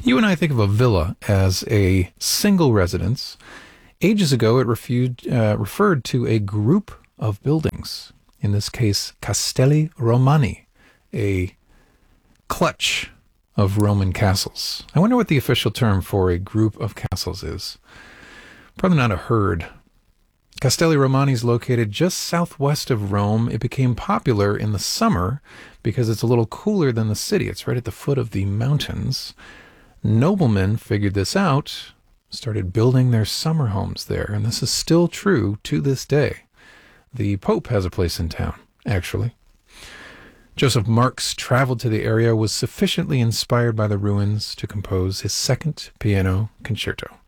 You and I think of a villa as a single residence. Ages ago, it referred to a group of buildings, in this case, Castelli Romani, a clutch of Roman castles. I wonder what the official term for a group of castles is. Probably not a herd. Castelli Romani is located just southwest of Rome. It became popular in the summer because it's a little cooler than the city. It's right at the foot of the mountains. Noblemen figured this out, started building their summer homes there, and this is still true to this day. The Pope has a place in town, actually. Joseph Marx traveled to the area, was sufficiently inspired by the ruins to compose his second piano concerto.